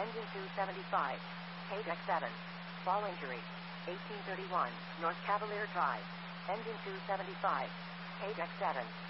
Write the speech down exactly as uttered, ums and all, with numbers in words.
engine two seventy-five, K deck seven, fall injury, eighteen thirty-one, North Cavalier Drive, engine two seventy-five, K deck seven.